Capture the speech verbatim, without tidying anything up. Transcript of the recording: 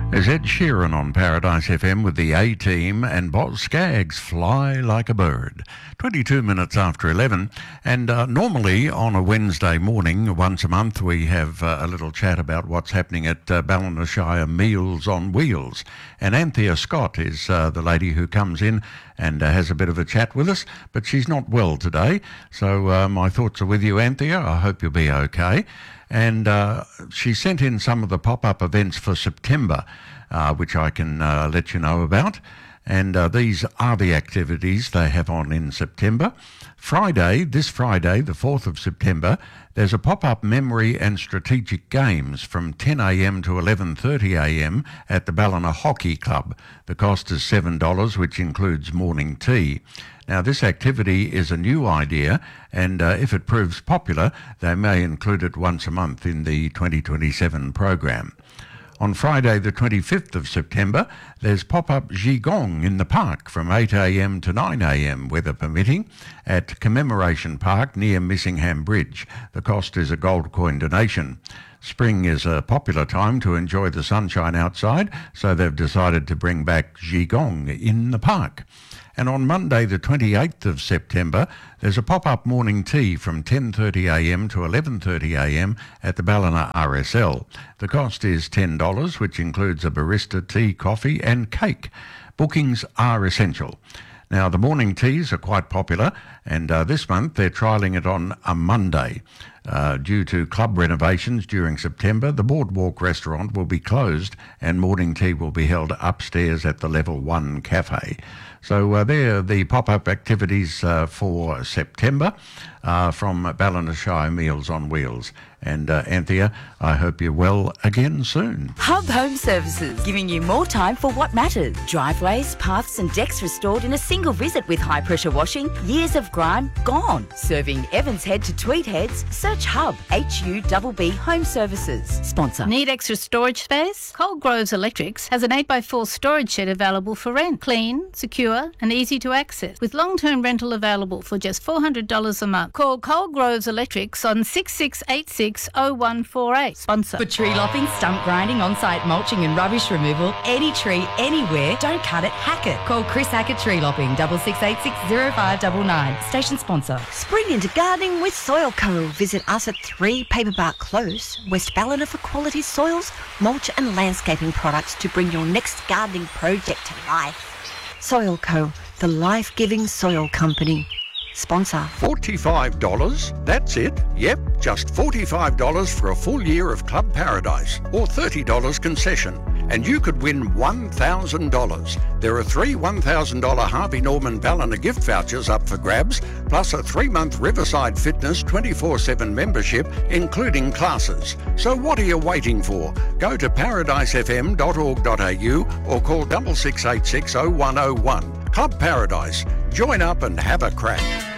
There's Ed Sheeran on Paradise F M with the A-Team and Boz Scaggs, Fly Like a Bird. twenty-two minutes after eleven, and uh, normally on a Wednesday morning, once a month, we have uh, a little chat about what's happening at uh, Ballinashire Meals on Wheels. And Anthea Scott is uh, the lady who comes in and uh, has a bit of a chat with us, but she's not well today, so uh, my thoughts are with you, Anthea. I hope you'll be okay. And uh, she sent in some of the pop-up events for September, uh, which I can uh, let you know about. And uh, these are the activities they have on in September. Friday, this Friday, the fourth of September, there's a pop-up memory and strategic games from ten a m to eleven thirty a m at the Ballina Hockey Club. The cost is seven dollars, which includes morning tea. Now, this activity is a new idea, and uh, if it proves popular, they may include it once a month in the twenty twenty-seven program. On Friday the twenty-fifth of September, there's pop-up Qigong in the park from eight a m to nine a m, weather permitting, at Commemoration Park near Missingham Bridge. The cost is a gold coin donation. Spring is a popular time to enjoy the sunshine outside, so they've decided to bring back Qigong in the park. And on Monday the twenty-eighth of September, there's a pop-up morning tea from ten thirty a m to eleven thirty a m at the Ballina R S L. The cost is ten dollars, which includes a barista tea, coffee and cake. Bookings are essential. Now, the morning teas are quite popular, and uh, this month they're trialling it on a Monday. Uh, due to club renovations during September, the Boardwalk restaurant will be closed and morning tea will be held upstairs at the Level one Cafe. So uh, they're the pop-up activities uh, for September uh, from Ballinashire Meals on Wheels. And uh, Anthea, I hope you're well again soon. Hub Home Services, giving you more time for what matters. Driveways, paths and decks restored in a single visit with high-pressure washing. Years of grime gone. Serving Evans Head to Tweed Heads. Search Hub, H U B B Home Services. Sponsor. Need extra storage space? Coalgroves Electrics has an eight by four storage shed available for rent. Clean, secure and easy to access. With long-term rental available for just four hundred dollars a month. Call Coalgroves Electrics on six six eight six oh one four eight. Sponsor. For tree lopping, stump grinding, on-site mulching and rubbish removal, any tree, anywhere, don't cut it, hack it. Call Chris Hackett Tree Lopping, double six eight six oh five nine nine. Station sponsor. Spring into gardening with Soil Co. Visit us at three Paperbark Close, West Ballina for quality soils, mulch and landscaping products to bring your next gardening project to life. Soil Co., the life-giving soil company. Sponsor. forty-five dollars? That's it? Yep, just forty-five dollars for a full year of Club Paradise, or thirty dollars concession. And you could win one thousand dollars. There are three one thousand dollars Harvey Norman Ballina gift vouchers up for grabs, plus a three-month Riverside Fitness twenty-four seven membership, including classes. So what are you waiting for? Go to paradise f m dot org dot a u or call double six eight six oh one oh one. Club Paradise. Join up and have a crack.